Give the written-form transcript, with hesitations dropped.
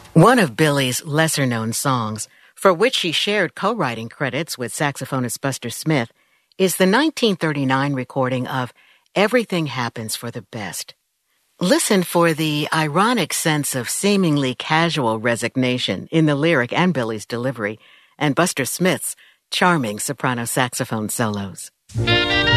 One of Billy's lesser-known songs, for which she shared co-writing credits with saxophonist Buster Smith, is the 1939 recording of Everything Happens for the Best. Listen for the ironic sense of seemingly casual resignation in the lyric and Billy's delivery, and Buster Smith's charming soprano saxophone solos.